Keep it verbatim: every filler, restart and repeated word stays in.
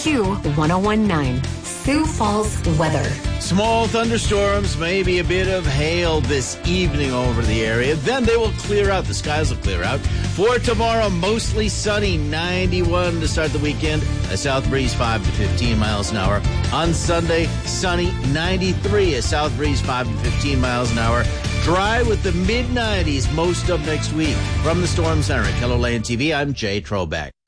two, one oh one nine. Sioux Falls weather. Small thunderstorms, maybe a bit of hail this evening over the area. Then they will clear out. The skies will clear out. For tomorrow, mostly sunny, ninety-one to start the weekend. A south breeze five to fifteen miles an hour. On Sunday, sunny, ninety-three. A south breeze five to fifteen miles an hour. Dry with the mid nineties most of next week. From the Storm Center at Keller Lane T V, I'm Jay Trobeck.